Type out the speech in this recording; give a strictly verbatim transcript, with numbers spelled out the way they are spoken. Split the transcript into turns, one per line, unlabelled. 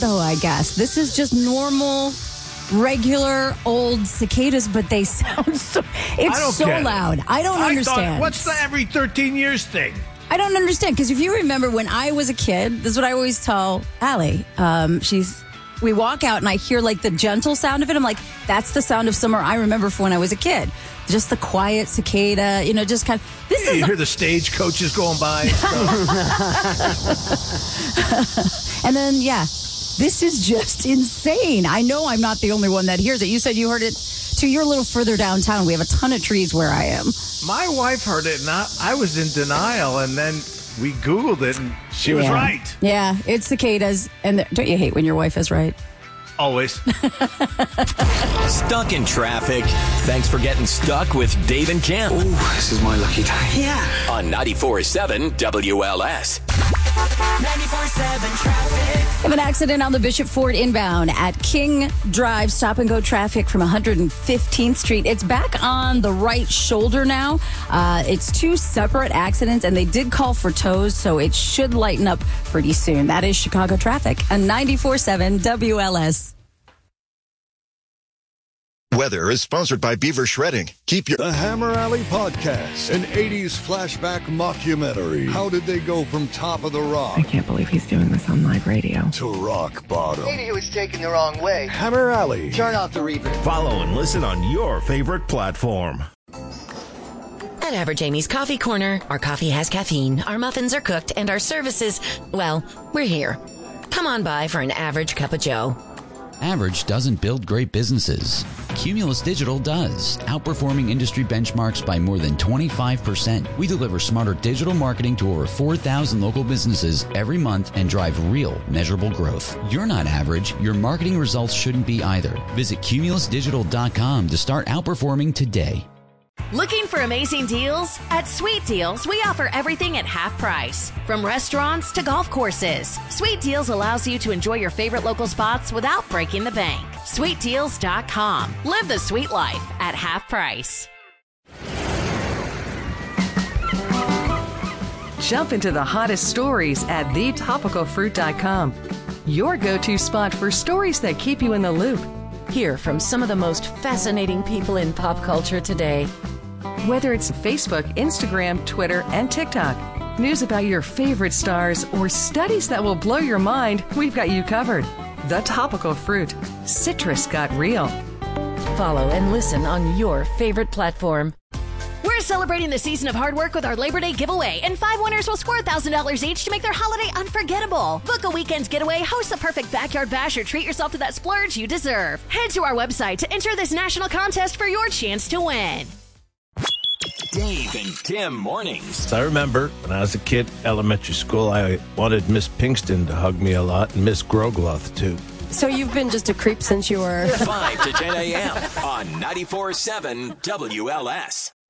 though, I guess. This is just normal, regular, old cicadas, but they sound so... It's so loud. It. I don't
I
understand.
Thought, what's the every thirteen years thing?
I don't understand, because if you remember when I was a kid, this is what I always tell Allie. Um, she's... We walk out and I hear like the gentle sound of it. I'm like, that's the sound of summer I remember from when I was a kid. Just the quiet cicada, you know, just kind of. This
yeah,
is
you
a-
hear the stage coaches going by. And,
and then, yeah, this is just insane. I know I'm not the only one that hears it. You said you heard it too. You're a little further downtown. We have a ton of trees where I am.
My wife heard it, and I, I was in denial, and then we Googled it, and she was
yeah.
right.
Yeah, it's cicadas. And don't you hate when your wife is right?
Always.
Stuck in traffic? Thanks for getting stuck with Dave and Kim.
Ooh, this is my lucky day.
Yeah.
On ninety-four point seven W L S.
ninety-four point seven traffic.
We have an accident on the Bishop Ford inbound at King Drive. Stop and go traffic from one hundred fifteenth Street. It's back on the right shoulder now. Uh, it's two separate accidents, and they did call for tows, so it should lighten up pretty soon. That is Chicago traffic on ninety-four point seven W L S.
Weather is sponsored by Beaver Shredding. Keep your...
The Hammer Alley Podcast, an eighties flashback mockumentary. How did they go from Top of the Rock?
I can't believe he's doing this on live radio.
To rock bottom.
Maybe he was taken the wrong way.
Hammer Alley.
Turn off the reverb.
Follow and listen on your favorite platform.
At Average Amy's Coffee Corner, our coffee has caffeine, our muffins are cooked, and our services, well, we're here. Come on by for an average cup of joe.
Average doesn't build great businesses. Cumulus Digital does, outperforming industry benchmarks by more than twenty-five percent. We deliver smarter digital marketing to over four thousand local businesses every month and drive real, measurable growth. You're not average. Your marketing results shouldn't be either. Visit cumulus digital dot com to start outperforming today.
Looking for amazing deals? At Sweet Deals, we offer everything at half price. From restaurants to golf courses, Sweet Deals allows you to enjoy your favorite local spots without breaking the bank. sweet deals dot com. Live the sweet life at half price.
Jump into the hottest stories at the topical fruit dot com. Your go-to spot for stories that keep you in the loop.
Hear from some of the most fascinating people in pop culture today.
Whether it's Facebook, Instagram, Twitter, and TikTok, news about your favorite stars, or studies that will blow your mind, we've got you covered. The Topical Fruit. Citrus got real.
Follow and listen on your favorite platform.
We're celebrating the season of hard work with our Labor Day giveaway, and five winners will score one thousand dollars each to make their holiday unforgettable. Book a weekend getaway, host a perfect backyard bash, or treat yourself to that splurge you deserve. Head to our website to enter this national contest for your chance to win.
Dave and Tim mornings.
I remember when I was a kid, elementary school, I wanted Miss Pinkston to hug me a lot, and Miss Grogloth, too.
So you've been just a creep since you were...
five to ten a.m. on ninety-four point seven W L S.